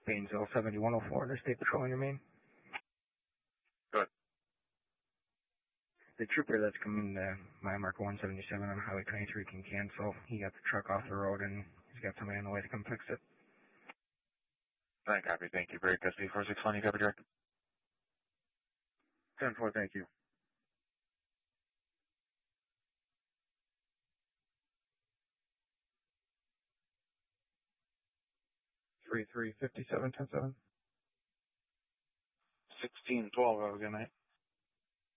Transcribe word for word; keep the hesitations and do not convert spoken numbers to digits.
Painesville seventy-one oh four, Interstate Patrol on your main. Good. The trooper that's coming to my mark one seventy-seven on Highway twenty-three can cancel. He got the truck off the road and he's got somebody on the way to come fix it. Fine, copy. Thank you. Very custody four six one, you copy direct. ten four, thank you. three three fifty-seven ten seven. sixteen twelve, have a good night.